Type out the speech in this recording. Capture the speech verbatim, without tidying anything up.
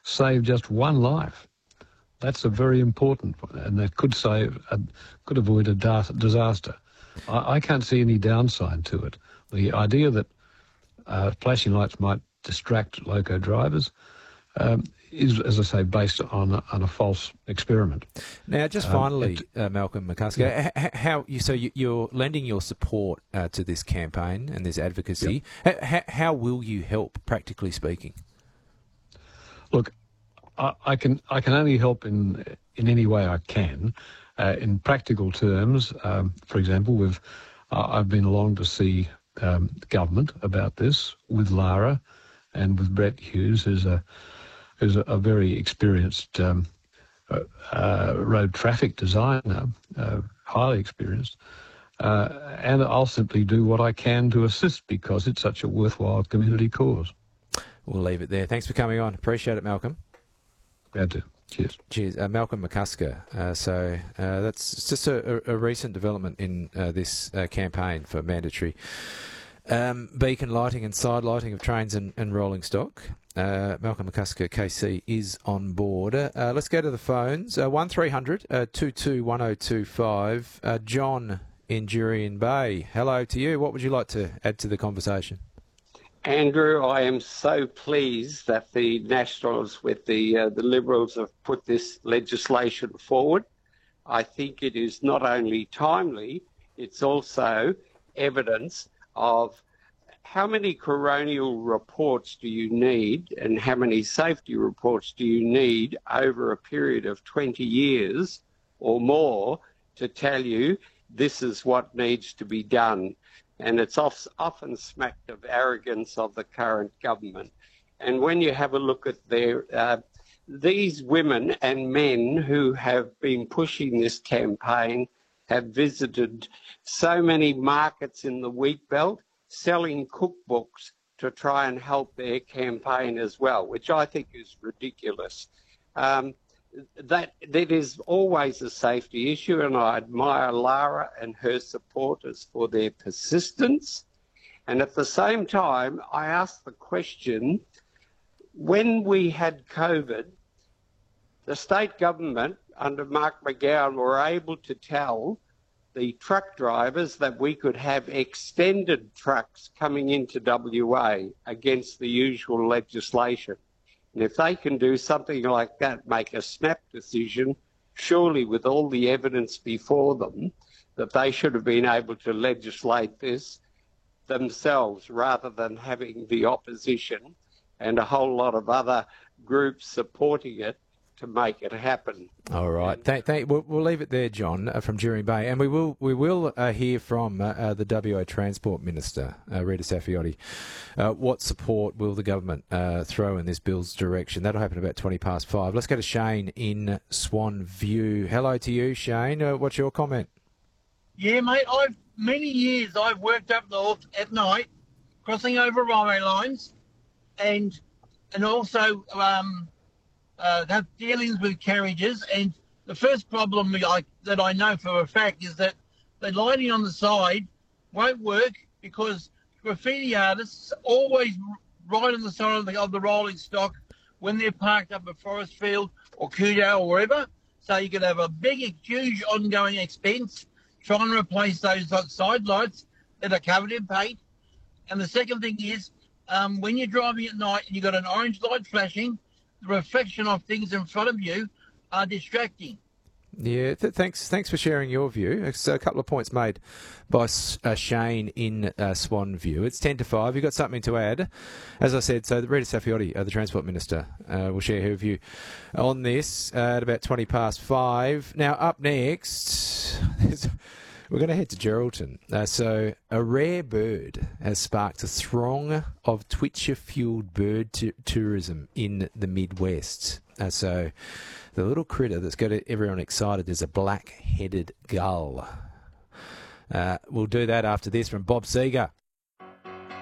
save just one life. That's a very important, and that could save, uh, could avoid a da- disaster. I, I can't see any downside to it. The idea that uh, flashing lights might distract loco drivers um, is, as I say, based on a, on a false experiment. Now, just Um, finally, it- uh, Malcolm McCusker, Yeah. h- h- how you so you, you're lending your support uh, to this campaign and this advocacy. H- h- how will you help, practically speaking? Look, I, I can I can only help in in any way I can. Uh, in practical terms, um, for example, we've uh, I've been along to see um, the government about this with Lara and with Brett Hughes, who's a who's a, a very experienced um, uh, uh, road traffic designer, uh, highly experienced. Uh, and I'll simply do what I can to assist because it's such a worthwhile community cause. We'll leave it there. Thanks for coming on. Appreciate it, Malcolm. Glad to. Cheers. Cheers. Uh, Malcolm McCusker. Uh, so uh, that's just a, a recent development in uh, this uh, campaign for mandatory um, beacon lighting and side lighting of trains and, and rolling stock. Uh, Malcolm McCusker, K C, is on board. Uh, let's go to the phones. Uh, one three hundred two two one oh two five. Uh, John in Jurien Bay. Hello to you. What would you like to add to the conversation? Andrew, I am so pleased that the Nationals with the uh, the Liberals have put this legislation forward. I think it is not only timely, it's also evidence of how many coronial reports do you need and how many safety reports do you need over a period of twenty years or more to tell you this is what needs to be done. And it's often smacked of arrogance of the current government. And when you have a look at their, uh, these women and men who have been pushing this campaign have visited so many markets in the wheat belt, selling cookbooks to try and help their campaign as well, which I think is ridiculous. Um, That that is always a safety issue, and I admire Lara and her supporters for their persistence. And at the same time, I ask the question, when we had COVID, the state government under Mark McGowan were able to tell the truck drivers that we could have extended trucks coming into W A against the usual legislation. And if they can do something like that, make a snap decision, surely with all the evidence before them, that they should have been able to legislate this themselves rather than having the opposition and a whole lot of other groups supporting it to make it happen. All right. Thank, thank, we'll, we'll leave it there, John, uh, from Jurien Bay. And we will we will uh, hear from uh, uh, the W A Transport Minister, uh, Rita Saffioti. Uh, what support will the government uh, throw in this bill's direction? That'll happen about twenty past five. Let's go to Shane in Swan View. Hello to you, Shane. Uh, what's your comment? Yeah, mate. I've many years I've worked up north at night, crossing over railway lines, and and also um, uh, have dealings with carriages. And the first problem I, that I know for a fact is that the lighting on the side won't work because graffiti artists always right on the side of the, of the rolling stock when they're parked up at Forestfield or Kudo or wherever. So you could have a big, huge ongoing expense trying to replace those side lights that are covered in paint. And the second thing is, um, when you're driving at night and you've got an orange light flashing, the reflection of things in front of you are distracting. Yeah, th- thanks Thanks for sharing your view. So a couple of points made by uh, Shane in uh, Swan View. It's ten to five. You've got something to add. As I said, so Rita Saffioti, uh, the Transport Minister, uh, will share her view on this uh, at about twenty past five. Now, up next, we're going to head to Geraldton. Uh, so a rare bird has sparked a throng of twitcher-fueled bird t- tourism in the Midwest. Uh, so the little critter that's got everyone excited is a black-headed gull. Uh, we'll do that after this from Bob Seger.